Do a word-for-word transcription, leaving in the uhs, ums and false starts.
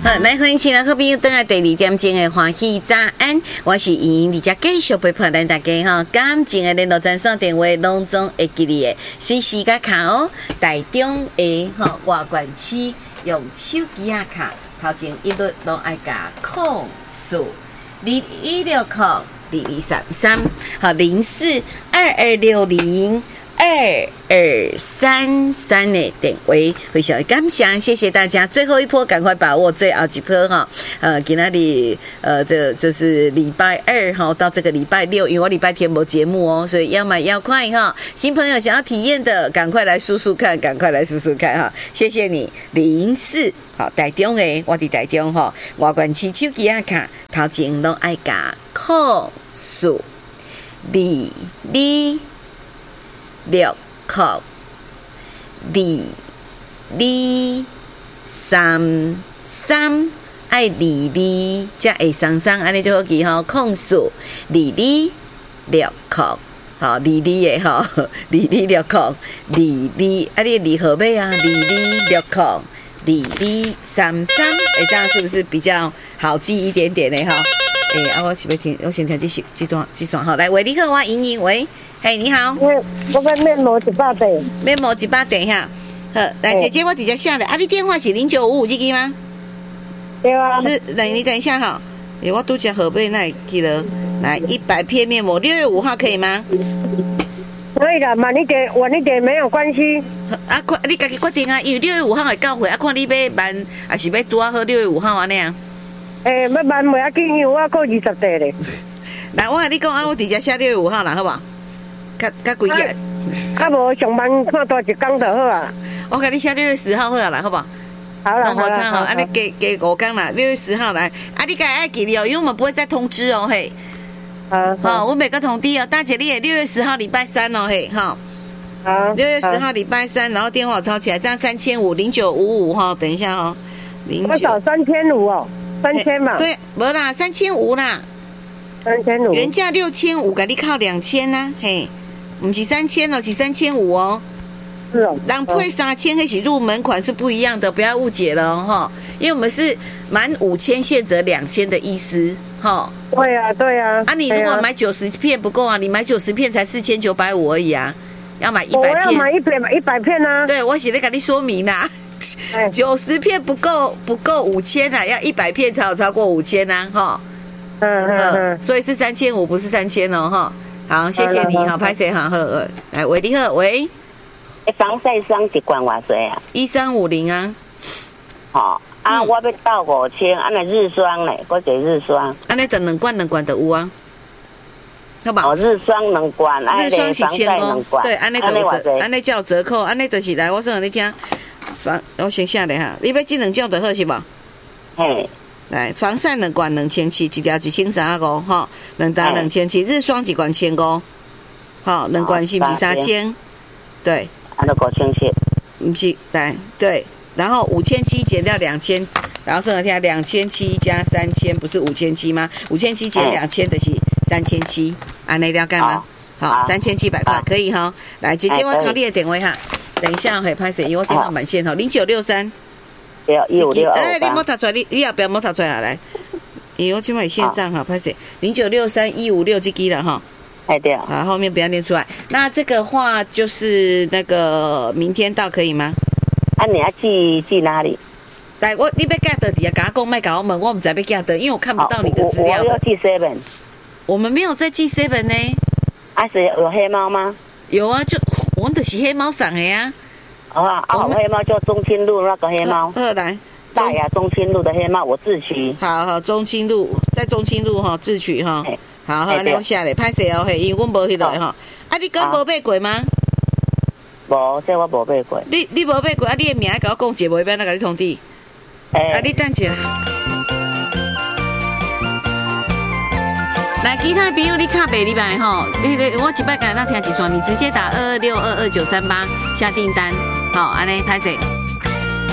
好，来欢迎亲爱好朋友登来第二点钟的欢喜早安，我是莹莹，你家继续陪伴咱大家哈。感情的联络专线电话拢总会记你的，随时甲卡哦。台中的哈外县市用手机啊卡，头前一律拢爱加控诉零一六控二二三三，好零四二二六零。二二三三的电话，非常感谢，谢谢大家。最后一波，赶快把握最后一波哈。呃，今天里呃，这就是礼拜二哈，到这个礼拜六，因为我礼拜天没节目哦，所以要买要快哈。新朋友想要体验的，赶快来输输看，赶快来输输看哈。谢谢你，零四好台中的，我伫台中哈，外县市手机啊卡，头前拢爱加控诉二二。六扣二二三三爱二二，才会双双安尼就好记吼。控诉二二六扣，好二二的吼，二二六扣，二二啊你二号尾啊，二二六扣，二二三三，哎，这样是不是比较好记一点点的哈？哎、欸，啊，我是不是听？我先听这首这段这段好，来，喂，你好，我莹莹，喂。嘿，你好。 我我个面膜一百块。 面膜一百块哈。好，来姐姐，我直接下来。啊，你电话是零九五五这个吗？ 对啊。 是，等你等一下哈。哎，我拄只河北那记得来一百片面膜，六月五号可以吗？ 可以的，晚一点晚一点没有关系。 啊，看你家己决定啊，因为六月五号会到货，啊，看你要慢还是要拄啊好六月五号安尼啊？ 诶、欸，要慢袂要紧，因为我还有二十块咧。 来，我跟你讲啊，我直接写六月五号啦，好不好？较较贵个， 啊无上班看多一工就好啊。 我给你写六月十号好啦，好不好？ 好了好了，好， 安尼加加五工啦，六月十号来。啊，你该爱记哩哦，因为我们不会再通知哦，嘿。 好， 好，我每个通知哦，大姐你也六月十号礼拜三哦，嘿，哈。 好。 六月十号礼拜三，然后电话抄起来，这样三千五零九五五哈，等一下哦。 零多少？三千五哦，三千嘛。 对，没啦，三千五啦。 三千五。 原价六千五，给你靠两千呐，嘿。不是三千哦，是三千五哦。 是哦。 人配三千，那是入门款是不一样的，不要误解了哈。因为我们是满五千现折两千的意思，哈。 对啊，对啊。 啊，你如果买九十片不够啊，你买九十片才四千九百五而已啊，要买一百片。 我要买一百一百片啊。 对，我写的给你说明啦。九十片不够，不够五千啊，要一百片才有超过五千啊，哈。 嗯嗯嗯。 所以是三千五，不是三千哦，哈。好，谢谢你，好，拍谁好好，来，喂，你好，喂， 防晒霜一罐偌济啊？ 一三五零啊， 好、哦、啊、嗯，我要到五千，安尼日霜嘞，我一日霜， 安尼就两罐两罐就有啊，好吧？ 哦，日霜两罐， 日霜是千公，对，安尼就有折，安尼叫折扣，安尼就是来，我算你听，防，我先下来哈，你要这两种就好是吧？ 嘿。 来，防晒两罐两千七，一条一千三十五，哈，两打两千七，日霜一罐千五，好，两罐是不是三千？对， 啊，那五千七， 不是，来，对，然后五千七减掉两千，然后剩下听两千七加三千，不是五千七吗？五千七减两千的是三千七，按那条干嘛？好，三千七百块可以哈。来，姐姐，我抄你的电话哈，等一下会拍谁？因为我电话满线哈，零九六三。 一五六二哎，你莫读出来，你你要不要莫读出来来？因为我去买线上哈，拍谁？零九六三一五六这个了哈。 哎对。 好，后面不要念出来。那这个话就是那个明天到可以吗？ 啊，你要寄寄哪里？ 来，我你要寄到底下，跟我讲卖跟我问，我唔知要寄到，因为我看不到你的资料。 我要寄 seven。 我们没有在寄 seven 呢。 啊，是有黑猫吗？ 有啊，就我们的是黑猫送的啊。 啊，啊，黑猫叫中清路那个黑猫。 呃，来， 大雅中清路的黑猫，我自取。 好好，中清路在中清路哈，自取哈。好好，留下来，拍摄哦嘿，因为阮无迄落哈。啊，你敢无买过吗？ 无，这我无买过。 你你无买过，啊，你的名甲我讲一下，无一般，我甲你通知。 诶。 啊，你等一下。来，其他朋友你卡袂入来吼，你我一摆甲咱听一段，你直接打二二六二二九三八下订单，好，安尼拍摄。